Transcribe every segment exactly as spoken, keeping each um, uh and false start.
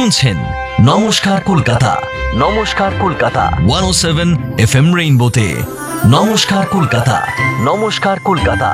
শুনছেন নমস্কার কলকাতা। নমস্কার কলকাতা ওয়ান ও সেভেন এফ এম রেইনবোতে। নমস্কার কলকাতা। নমস্কার কলকাতা।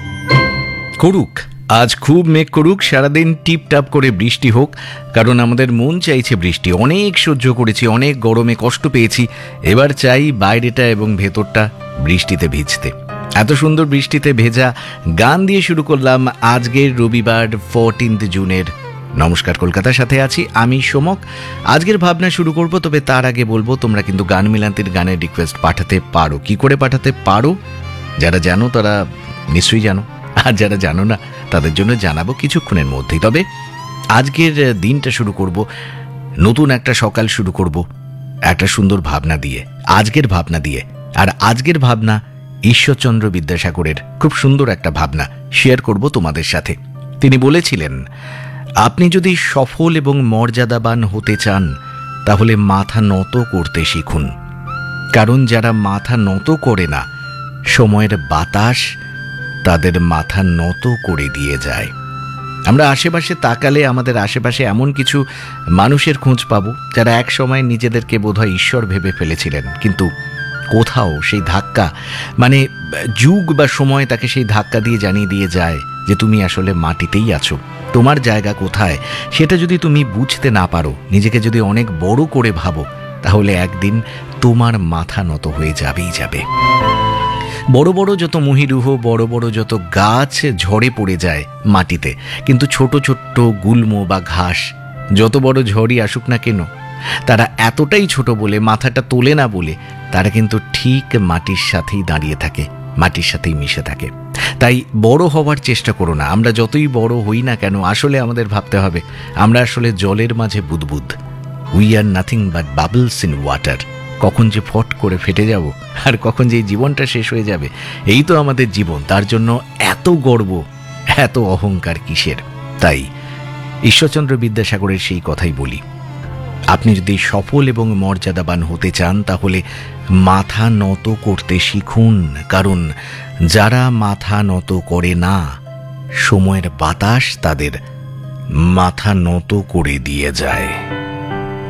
করুক, আজ খুব মেঘ করুক, সারাদিন টিপটাপ করে বৃষ্টি হোক, কারণ আমাদের মন চাইছে বৃষ্টি। অনেক সহ্য করেছি, অনেক গরমে কষ্ট পেয়েছি, এবার চাই বাইরেটা এবং ভেতরটা বৃষ্টিতে ভিজতে। এত সুন্দর বৃষ্টিতে ভেজা গান দিয়ে শুরু করলাম আজকের রবিবার ফোরটিন্থ জুনের নমস্কার কলকাতার সাথে আছি আমি সোমক। আজকের ভাবনা শুরু করব, তবে তার আগে বলবো তোমরা কিন্তু গান মিলান্তির গানের রিকোয়েস্ট পাঠাতে পারো। কি করে পাঠাতে পারো? যারা জানো তারা নিশ্চয়ই জানো, আর যারা জানো না তাদের জন্য জানাবো কিছুক্ষণের মধ্যেই। তবে আজকের দিনটা শুরু করব, নতুন একটা সকাল শুরু করব একটা সুন্দর ভাবনা দিয়ে, আজকের ভাবনা দিয়ে। আর আজকের ভাবনা ঈশ্বরচন্দ্র বিদ্যাসাগরের খুব সুন্দর একটা ভাবনা শেয়ার করব তোমাদের সাথে। তিনি বলেছিলেন, আপনি যদি সফল এবং মর্যাদাবান হতে চান তাহলে মাথা নত করতে শিখুন, কারণ যারা মাথা নত করে না সময়ের বাতাস তাদের মাথা নত করে দিয়ে যায়। আমরা আশেপাশে তাকালে আমাদের আশেপাশে এমন কিছু মানুষের খোঁজ পাবো যারা এক সময় নিজেদেরকে বোধহয় ঈশ্বর ভেবে ফেলেছিলেন, কিন্তু কোথাও সেই ধাক্কা, মানে যুগ বা সময় তাকে সেই ধাক্কা দিয়ে জানিয়ে দিয়ে যায় যে তুমি আসলে মাটিতেই আছো, তোমার জায়গা কোথায় সেটা যদি তুমি বুঝতে না পারো, নিজেকে যদি অনেক বড় করে ভাবো, তাহলে একদিন তোমার মাথা নত হয়ে যাবেই যাবে। বড় বড় যত মহিরুহ, বড় বড় যত গাছ ঝরে পড়ে যায় মাটিতে, কিন্তু ছোট ছোট্ট গুল্ম বা ঘাস যত বড় ঝড়ই আসুক না কেন, তারা এতটাই ছোট বলে, মাথাটা তোলে না বলে, তারা কিন্তু ঠিক মাটির সাথেই দাঁড়িয়ে থাকে, মাটির সাথেই মিশে থাকে। তাই বড় হওয়ার চেষ্টা করো না। আমরা যতই বড় হই না কেন, আসলে আমাদের ভাবতে হবে আমরা আসলে জলের মাঝে বুদবুদ। We are nothing but bubbles in water. কখন যে ফট করে ফেটে যাব আর কখন যে জীবনটা শেষ হয়ে যাবে, এই তো আমাদের জীবন। তার জন্য এত গর্ব, এত অহংকার কিসের? তাই ঈশ্বরচন্দ্র বিদ্যাসাগরের সেই কথাই বলি, আপনি যদি সফল এবং মর্যাদাবান হতে চান তাহলে মাথা নত করতে শিখুন, কারণ যারা মাথা নত করে না সময়ের বাতাস তাদের মাথা নত করে দিয়ে যায়।